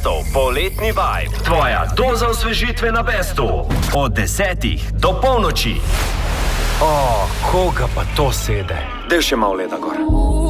Bestov poletni vibe. Tvoja doza osvežitve na Bestu. Od 10 do polnoči. Koga pa to sede? Del še malo leta gor.